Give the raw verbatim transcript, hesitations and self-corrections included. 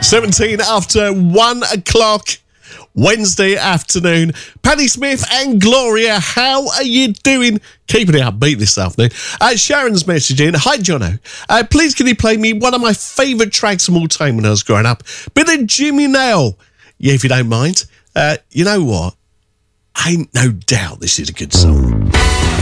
seventeen after one o'clock. Wednesday afternoon. Paddy Smith and Gloria, how are you doing? Keeping it upbeat this afternoon. Uh, Sharon's messaging. Hi, Jono. Uh, please can you play me one of my favourite tracks of all time when I was growing up? Bit of Jimmy Nail. Yeah, if you don't mind. Uh, you know what? Ain't no doubt this is a good song.